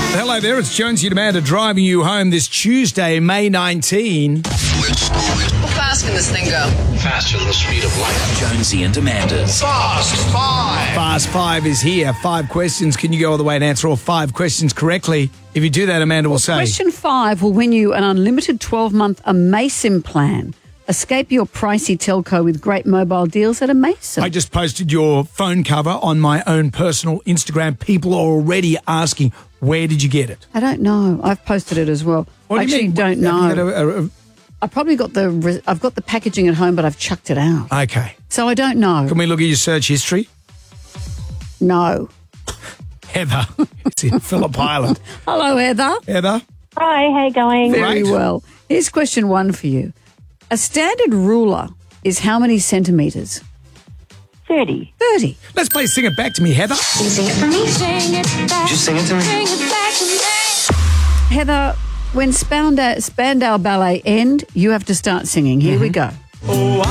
Hello there, it's Jonesy and Amanda driving you home this Tuesday, May 19. How fast can this thing go? Faster than the speed of light. Jonesy and Amanda's Fast Five. Fast 5 is here. 5 questions. Can you go all the way and answer all 5 questions correctly? If you do that, Amanda will say... Question 5 will win you an unlimited 12-month Amasim plan. Escape your pricey telco with great mobile deals at Amasim. I just posted your phone cover on my own personal Instagram. People are already asking, where did you get it? I don't know. I've posted it as well. What I do you actually mean? don't Have you know. got I probably got I've got the packaging at home, but I've chucked it out. Okay. So I don't know. Can we look at your search history? No. Heather. It's in Phillip Island. Hello, Heather. Heather? Hi, how you going? Very Great. well. Here's question 1 for you. A standard ruler is how many centimetres? 30. 30. Let's play Sing It Back to Me, Heather. Sing it for me. Sing it back. Just sing it to me. Sing it back to me. Heather, when Spandau Ballet end, you have to start singing. Here we go. Oh,